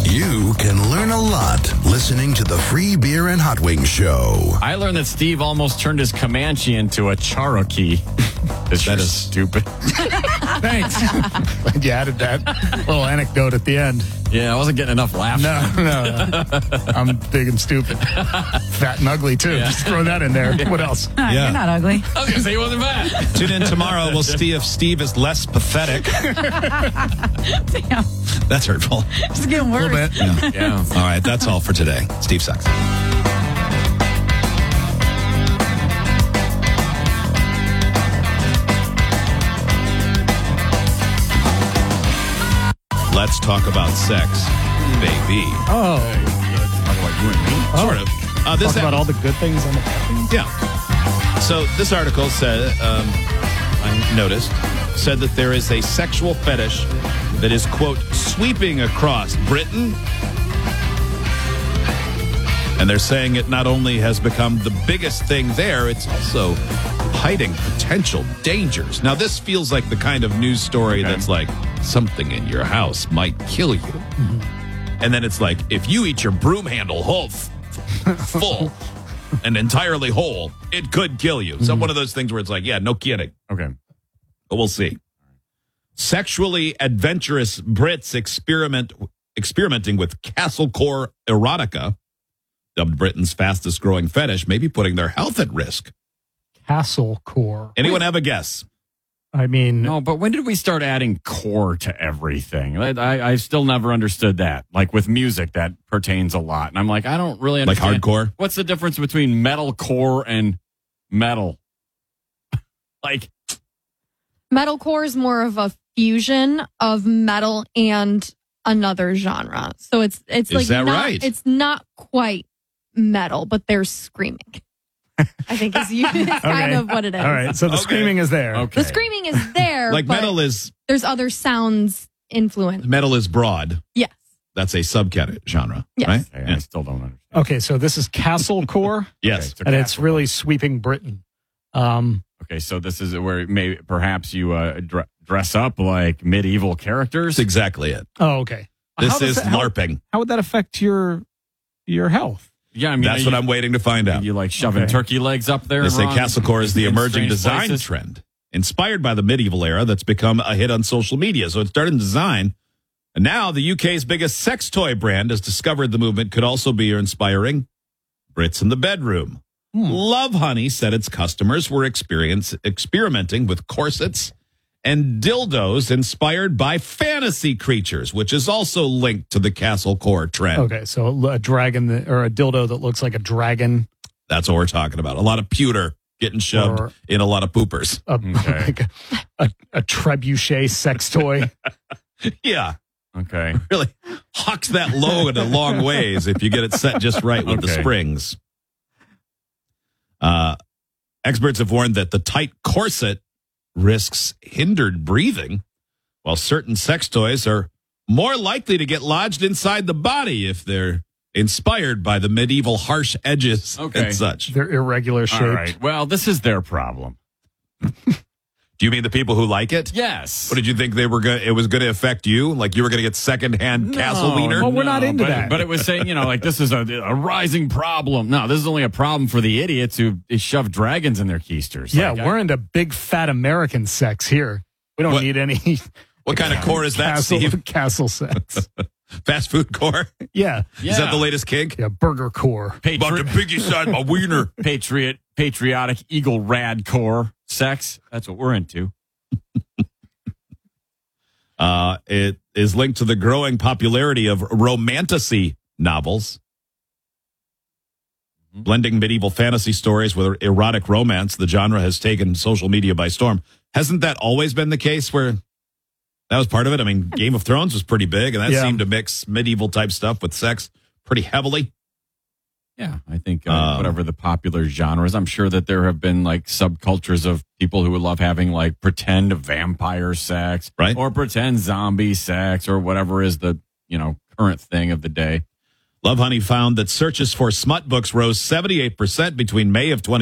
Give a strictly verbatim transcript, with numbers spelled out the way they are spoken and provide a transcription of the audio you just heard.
You can learn a lot listening to the Free Beer and Hot Wings Show. I learned that Steve almost turned his Comanche into a Cherokee. That is stupid. Thanks. Glad you added that little anecdote at the end. Yeah, I wasn't getting enough laughs. No, no. I'm big and stupid. Fat and ugly, too. Yeah. Just throw that in there. What else? Uh, Yeah. You're not ugly. I was going to say he wasn't fat. Tune in tomorrow. We'll see if Steve is less pathetic. Damn. That's hurtful. It's getting A worse. little bit. Yeah. Yeah. All right, that's all for today. Steve sucks. Let's talk about sex, baby. Oh. Talk about you and me. Oh. Sort of. Uh, this Talk about all the good things and the bad things? Yeah. So this article said, um, I noticed, said that there is a sexual fetish that is, quote, sweeping across Britain. And they're saying it not only has become the biggest thing there, it's also hiding potential dangers. Now, this feels like the kind of news story Okay. that's like, something in your house might kill you. Mm-hmm. And then it's like, if you eat your broom handle whole, f- full and entirely whole, it could kill you. So one of those things where it's like, yeah, no kidding. Okay. But we'll see. Sexually adventurous Brits experiment experimenting with castlecore erotica, dubbed Britain's fastest growing fetish, may be putting their health at risk. Castle core. Anyone have a guess? I mean, No, but when did we start adding core to everything? I, I, I still never understood that. Like with music, that pertains a lot. And I'm like, I don't really Like understand. hardcore? What's the difference between metal core and metal? Like, Metalcore is more of a fusion of metal and another genre. So it's it's Is like that not, right? it's not quite metal, but there's screaming. I think is you- it's kind okay. of what it is. All right. So the Okay. screaming is there. okay. The screaming is there, Like but metal is there's other sounds influence. metal is broad. Yes. That's a subcategory genre, Yes. right? Okay, Yeah. I still don't understand. Okay. So this is Castle core, Yes. Okay, and it's castle. really sweeping Britain. Um, Okay, so this is where maybe perhaps you uh, dr- dress up like medieval characters. That's exactly it. oh, okay. This How does is that- how- LARPing. How would that affect your your health? Yeah, I mean, That's are what you, I'm waiting to find out. You like shoving Okay. turkey legs up there? They and say wrong- castlecore is the in emerging strange design places? trend, inspired by the medieval era that's become a hit on social media. So it started in design. And now the U K's biggest sex toy brand has discovered the movement could also be inspiring Brits in the bedroom. Love Honey said its customers were experience, experimenting with corsets and dildos inspired by fantasy creatures, which is also linked to the castlecore trend. Okay. So a dragon that, or a dildo that looks like a dragon. That's what we're talking about. A lot of pewter getting shoved Or- in a lot of poopers. A, Okay. like a, a, a trebuchet sex toy. Yeah. Okay. Really hucks that load a long ways if you get it set just right with the Okay. springs. Uh, experts have warned that the tight corset risks hindered breathing, while certain sex toys are more likely to get lodged inside the body if they're inspired by the medieval harsh edges Okay. and such. They're irregular shaped. All right. Well, this is their problem. Do you mean the people who like it? Yes. What did you think they were going? It was going to affect you, like you were going to get secondhand castle wiener. Well, we're not into but, that. But it was saying, you know, like this is a, a rising problem. No, this is only a problem for the idiots who shove dragons in their keisters. Yeah, Like, we're I, into big fat American sex here. We don't What- need any What kind of core is that, castle, Steve? castle sex. Fast food core? Yeah. yeah. Is that the latest kink? Yeah, burger core. About to Patri- piggy side my wiener. Patriot, patriotic eagle rad core sex. That's what we're into. Uh, it is linked to the growing popularity of romantasy novels. Blending medieval fantasy stories with erotic romance, the genre has taken social media by storm. Hasn't that always been the case where that was part of it? I mean, Game of Thrones was pretty big, and that Yeah. seemed to mix medieval type stuff with sex pretty heavily. Yeah, I think uh, Um, whatever the popular genres, I'm sure that there have been like subcultures of people who would love having like pretend vampire sex, Right. or pretend zombie sex, or whatever is the you know current thing of the day. Love Honey found that searches for smut books rose seventy-eight percent between May of twenty